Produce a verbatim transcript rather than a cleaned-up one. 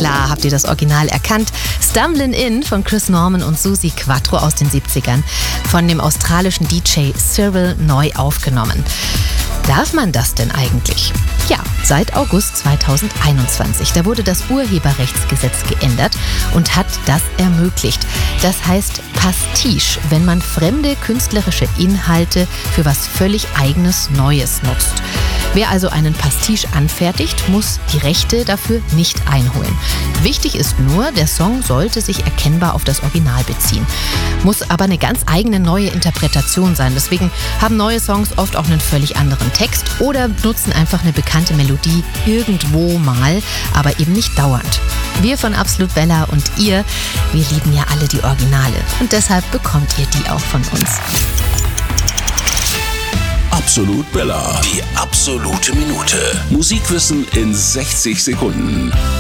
klar habt ihr das Original erkannt. Stumblin' In von Chris Norman und Suzi Quatro aus den siebzigern, von dem australischen D J Cyril neu aufgenommen. Darf man das denn eigentlich? Ja, seit August zweitausendeinundzwanzig. Da wurde das Urheberrechtsgesetz geändert und hat das ermöglicht. Das heißt Pastiche, wenn man fremde künstlerische Inhalte für was völlig Eigenes, Neues nutzt. Wer also einen Pastiche anfertigt, muss die Rechte dafür nicht einholen. Wichtig ist nur, der Song sollte sich erkennbar auf das Original beziehen. Muss aber eine ganz eigene neue Interpretation sein. Deswegen haben neue Songs oft auch einen völlig anderen Text oder nutzen einfach eine bekannte Melodie irgendwo mal, aber eben nicht dauernd. Wir von Absolut Bella und ihr, wir lieben ja alle die Originale. Und deshalb bekommt ihr die auch von uns. Absolut Bella. Die absolute Minute. Musikwissen in sechzig Sekunden.